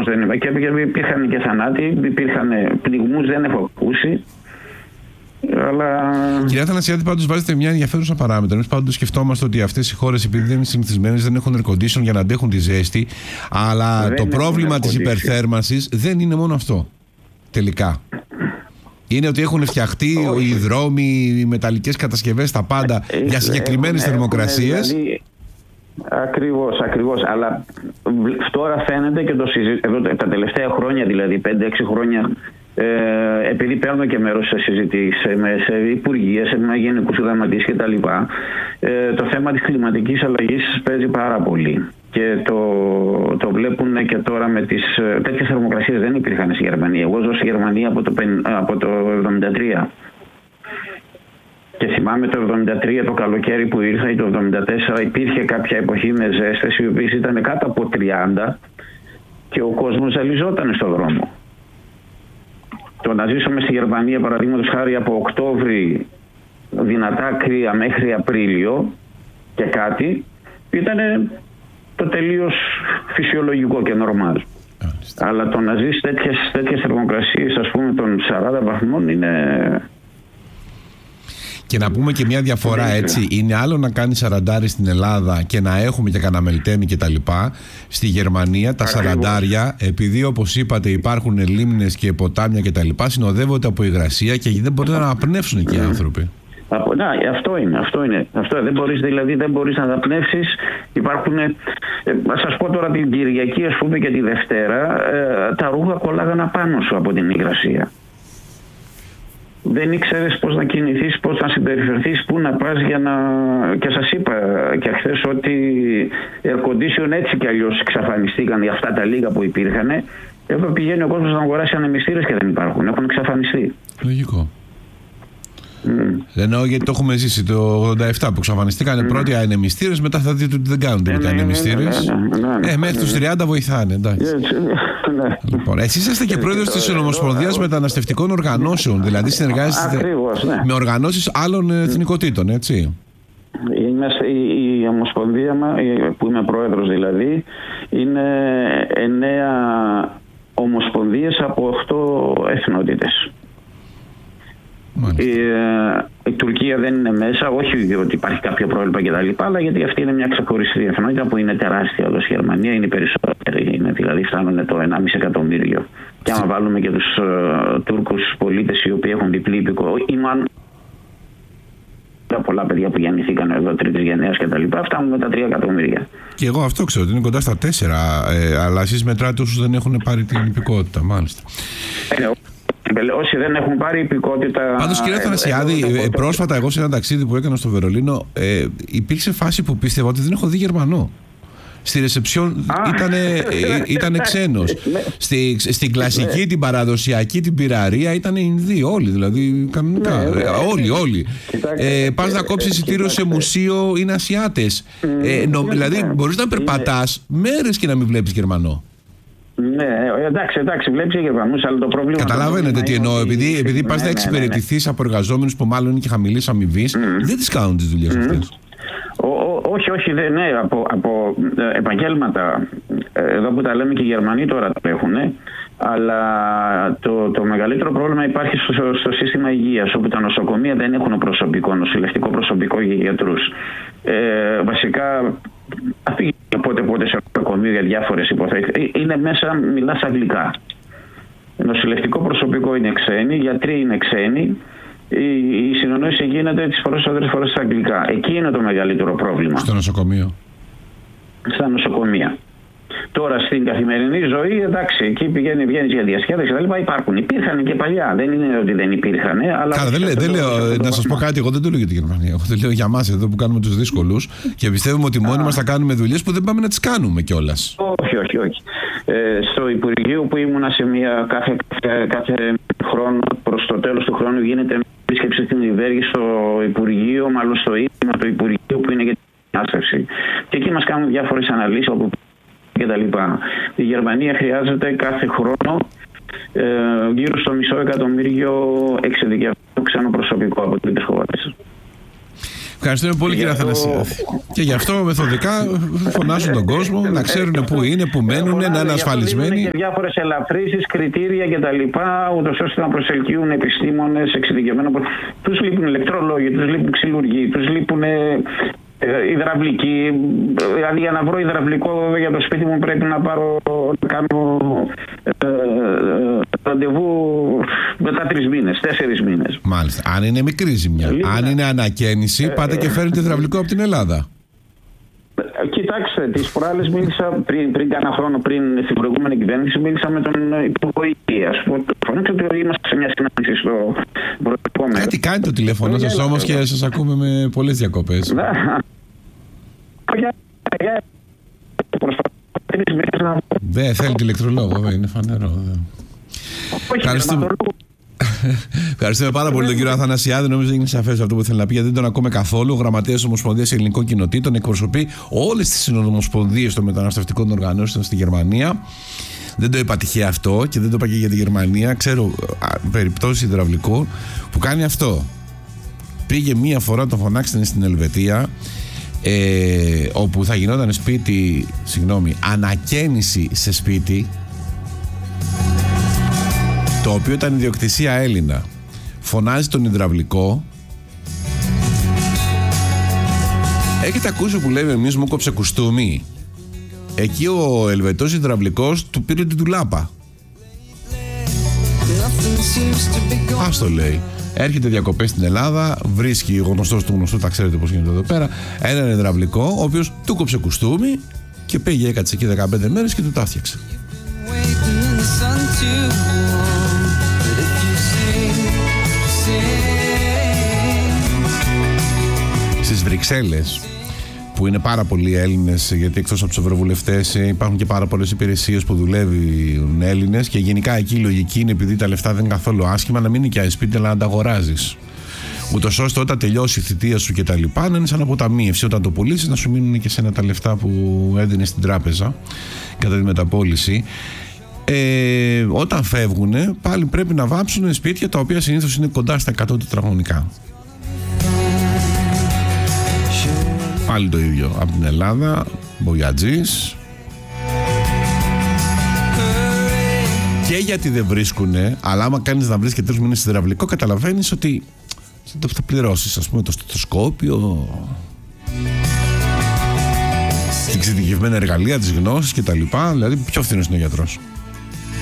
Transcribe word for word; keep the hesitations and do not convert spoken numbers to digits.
προφανώς δεν είναι. Και υπήρχαν και θανάτοι, υπήρχαν πνιγμούς, δεν έχω ακούσει. Αλλά... Κυρία Θανασιάδη, πάντως βάζετε μια ενδιαφέρουσα παράμετρο. Εμείς πάντως σκεφτόμαστε ότι αυτές οι χώρες, επειδή δεν είναι συνηθισμένες, δεν έχουν air condition για να αντέχουν τη ζέστη. Αλλά δεν το πρόβλημα της υπερθέρμανσης δεν είναι μόνο αυτό. Τελικά. Είναι ότι έχουν φτιαχτεί Όχι. οι δρόμοι, οι μεταλλικές κατασκευές, τα πάντα ε, για συγκεκριμένες έχουμε, θερμοκρασίες. Δηλαδή, ακριβώς, ακριβώς. Αλλά τώρα φαίνεται και το συζητάμε τα τελευταία χρόνια, δηλαδή πέντε έξι χρόνια. Ε, επειδή παίρνω και μέρος σε συζητήσεις σε υπουργείες, σε γενικούς γραμματείς κτλ. Ε, το θέμα της κλιματικής αλλαγής παίζει πάρα πολύ και το, το βλέπουν και τώρα με τις τέτοιες θερμοκρασίες δεν υπήρχαν στη Γερμανία. Εγώ ζω στη Γερμανία από το, από το εβδομήντα τρία και θυμάμαι το εβδομήντα τρία το καλοκαίρι που ήρθα ή το εβδομήντα τέσσερα υπήρχε κάποια εποχή με ζέστες οι οποίες ήταν κάτω από τριάντα και ο κόσμος ζαλιζόταν στον δρόμο. Το να ζήσουμε στη Γερμανία, παραδείγματος χάρη, από Οκτώβρη δυνατά κρύα μέχρι Απρίλιο και κάτι, ήταν το τελείως φυσιολογικό και νορμάλ. Αλλά το να ζεις τέτοιες, τέτοιες θερμοκρασίες, ας πούμε, των σαράντα βαθμών είναι... Και να πούμε και μια διαφορά, έτσι. Είναι άλλο να κάνει σαραντάρι στην Ελλάδα και να έχουμε και καναμελτέμι και τα λοιπά. Στη Γερμανία τα σαραντάρια, επειδή όπως είπατε υπάρχουν λίμνες και ποτάμια και τα λοιπά, συνοδεύονται από υγρασία και δεν μπορεί να αναπνεύσουν εκεί οι άνθρωποι. Να, αυτό είναι, αυτό είναι. Αυτό, δεν μπορείς, δηλαδή δεν μπορείς να αναπνεύσεις. Υπάρχουν, ε, θα σας πω τώρα την Κυριακή, ας πούμε, και τη Δευτέρα, ε, τα ρούχα κολλάγαν πάνω σου από την υγρασία. Δεν ήξερες πώς να κινηθείς, πώς να συμπεριφερθείς, πού να πας για να... Και σας είπα και χθες ότι air condition έτσι κι αλλιώς εξαφανιστήκαν για αυτά τα λίγα που υπήρχαν. Εδώ πηγαίνει ο κόσμος να αγοράσει ανεμιστήρες και δεν υπάρχουν. Έχουν εξαφανιστεί. Λογικό. Mm. Εννοώ γιατί το έχουμε ζήσει το ογδόντα επτά που εξαφανιστήκαν mm. πρώτοι ανεμιστήρες, μετά θα δείτε ότι δεν κάνουν τίποτα ανεμιστήρες. Ε, μέχρι τους τριάντα βοηθάνε, εντάξει. Λοιπόν, εσείς είστε και πρόεδρος της Ομοσπονδίας Μεταναστευτικών Οργανώσεων, δηλαδή συνεργάζεστε Ακριβώς, ναι. με οργανώσεις άλλων εθνικοτήτων, έτσι. Είμαστε, η, η Ομοσπονδία που είμαι πρόεδρος δηλαδή είναι εννέα ομοσπονδίες από οκτώ εθνότητες. Η, η Τουρκία δεν είναι μέσα, όχι ότι υπάρχει κάποιο πρόβλημα κτλ., αλλά γιατί αυτή είναι μια ξεχωριστή εθνότητα που είναι τεράστια εδώ στη Γερμανία, είναι περισσότεροι, είναι, δηλαδή φτάνουν το ενάμιση εκατομμύριο. Και άμα βάλουμε και τους uh, Τούρκους πολίτες οι οποίοι έχουν διπλή υπηκότητα, πολλά παιδιά που γεννηθήκαν εδώ τρίτης γενναίας κτλ., φτάνουν τα τρία εκατομμύρια. Και εγώ αυτό ξέρω ότι είναι κοντά στα τέσσερα, ε, αλλά εσείς μετράτε όσους δεν έχουν πάρει την υπηκότητα, μάλιστα. Ε, Όσοι δεν έχουν πάρει υπηκότητα. Πάντως, κυρία Θανασιάδη, ε, ε, πρόσφατα εγώ σε ένα ταξίδι που έκανα στο Βερολίνο, ε, υπήρξε φάση που πίστευα ότι δεν έχω δει Γερμανό. Στη ρεσεψιόν ήτανε, ε, ήτανε ξένος. Στη, στην κλασική, την παραδοσιακή, την πυραρία ήταν Ινδοί. Όλοι δηλαδή. Κανονικά. Όλοι, όλοι. Ε, πας να κόψεις εισιτήριο σε μουσείο, είναι Ασιάτες. Ε, νο, δηλαδή, μπορείς να περπατάς μέρες και να μην βλέπεις Γερμανό. Ναι, εντάξει, εντάξει, βλέπεις Γερμανούς, αλλά το πρόβλημα. Καταλαβαίνετε τι εννοώ. Επειδή, επειδή πας να εξυπηρετηθείς από εργαζόμενους που μάλλον είναι και χαμηλής αμοιβής, δεν τις κάνουν τις δουλειές αυτές. Όχι, όχι, ναι, από, από επαγγέλματα, εδώ που τα λέμε και οι Γερμανοί τώρα τα έχουν, αλλά το, το μεγαλύτερο πρόβλημα υπάρχει στο, στο σύστημα υγείας, όπου τα νοσοκομεία δεν έχουν προσωπικό, νοσηλευτικό προσωπικό για γιατρούς. Ε, βασικά, πότε πότε σε νοσοκομείο για διάφορες υποθέσεις, είναι μέσα, μιλάς αγγλικά. Νοσηλευτικό προσωπικό είναι ξένοι, γιατροί είναι ξένοι. Η, η συνεννόηση γίνεται τις περισσότερες φορές στα αγγλικά. Εκεί είναι το μεγαλύτερο πρόβλημα. Στο νοσοκομείο. Στα νοσοκομεία. Τώρα στην καθημερινή ζωή, εντάξει, εκεί πηγαίνει, βγαίνει για διασκέδαση κτλ. Υπάρχουν. Υπήρχαν και παλιά. Δεν είναι ότι δεν υπήρχαν. Αλλά Καλά, δεν, λέ, δεν λέω, να σας πω κάτι, εγώ δεν το λέω για τη Γερμανία. Εγώ το λέω για εμάς εδώ που κάνουμε τους δύσκολους και πιστεύουμε ότι μόνοι μας θα κάνουμε δουλειές που δεν πάμε να τις κάνουμε κιόλας. Όχι, όχι, όχι. Ε, στο Υπουργείο που ήμουνα σε μια κάθε, κάθε, κάθε χρόνο, προς το τέλος του χρόνου, γίνεται επίσκεψη στην Ιβέργη στο Υπουργείο, μάλλον στο ίδρυμα του Υπουργείου που είναι για την άσχευση. Και εκεί μας κάνουν διάφορες αναλύσεις όπου και τα λοιπά. Η Γερμανία χρειάζεται κάθε χρόνο ε, γύρω στο μισό εκατομμύριο εξειδικευμένο ξένο προσωπικό από τρίτες χώρες. Ευχαριστούμε πολύ, κύριε Αθανασιάδη. Και γι' αυτό μεθοδικά φωνάζουν τον κόσμο να ξέρουν πού είναι, πού μένουν, να είναι ασφαλισμένοι. Και διάφορες ελαφρύσεις, κριτήρια κτλ. Ούτως ώστε να προσελκύουν επιστήμονες εξειδικευμένων. Τους λείπουν ηλεκτρολόγοι, τους λείπουν ξυλουργοί, τους λείπουν υδραυλικοί. Δηλαδή, για να βρω υδραυλικό για το σπίτι μου πρέπει να πάρω να κάνω ραντεβού μετά τρεις μήνες, τέσσερις μήνες. Μάλιστα. Αν είναι μικρή ζημιά. Λίγα. Αν είναι ανακαίνιση, πάτε και φέρνετε υδραυλικό από την Ελλάδα. Κοιτάξτε, τις προάλλες μίλησα πριν, πριν κάνα χρόνο, πριν στην προηγούμενη κυβέρνηση, μίλησα με τον Υπουργό Υγείας. Φωνήξε ότι είμαστε σε μια συνάντηση στο προηγούμενο μέρο. Κάτι κάνει το τηλέφωνο σας όμως και σας ακούμε με πολλές διακοπές. Δεν θέλει ηλεκτρολόγο, είναι φανερό. Ευχαριστούμε. Ευχαριστούμε πάρα πολύ τον κύριο Αθανασιάδη. Νομίζω είναι σαφές αυτό που θέλει να πει, γιατί δεν τον ακούμε καθόλου. Ο γραμματέας της Ομοσπονδίας Ελληνικών Κοινοτήτων, εκπροσωπεί όλες τις συνομοσπονδίες των μεταναστευτικών οργανώσεων στη Γερμανία. Δεν το είπα τυχαία αυτό και δεν το είπα και για τη Γερμανία. Ξέρω περιπτώσεις υδραυλικού που κάνει αυτό. Πήγε μία φορά, τον φωνάξανε στην Ελβετία, ε, όπου θα γινόταν σπίτι, συγγνώμη, ανακαίνιση σε σπίτι, το οποίο ήταν ιδιοκτησία Έλληνα. Φωνάζει τον υδραυλικό. Έχετε ακούσει που λέμε εμείς μου κόψε κουστούμι? Εκεί ο Ελβετός υδραυλικός του πήρε την τουλάπα. Ας το λέει. Έρχεται διακοπές στην Ελλάδα, βρίσκει ο γνωστός του γνωστού, τα ξέρετε πώς γίνεται εδώ πέρα, έναν υδραυλικό, ο οποίος του κόψε κουστούμι και πήγε, έκατσε εκεί δεκαπέντε μέρες και του τα φτιάξε. Στις Βρυξέλλες, που είναι πάρα πολλοί Έλληνες, γιατί εκτός από τους ευρωβουλευτές υπάρχουν και πάρα πολλές υπηρεσίες που δουλεύουν Έλληνες, και γενικά εκεί η λογική είναι, επειδή τα λεφτά δεν είναι καθόλου άσχημα, να μην νοικιάζεις σπίτι, αλλά να τα αγοράζεις. Ούτως ώστε όταν τελειώσει η θητεία σου και τα λοιπά, να είναι σαν αποταμίευση. Όταν το πουλήσεις, να σου μείνουν και σένα τα λεφτά που έδινες στην τράπεζα κατά τη μεταπώληση. Ε, όταν φεύγουν, πάλι πρέπει να βάψουν σπίτια τα οποία συνήθως είναι κοντά στα εκατό τετραγωνικά. Πάλι το ίδιο από την Ελλάδα, μπογιατζής. Και γιατί δεν βρίσκουνε, αλλά άμα κάνεις να βρεις και τρεις μήνες υδραυλικό, καταλαβαίνεις ότι θα πληρώσεις, ας πούμε, το στετοσκόπιο, την εξειδικευμένα εργαλεία, τις γνώσεις κτλ. Δηλαδή πιο φθηνός είναι ο γιατρός.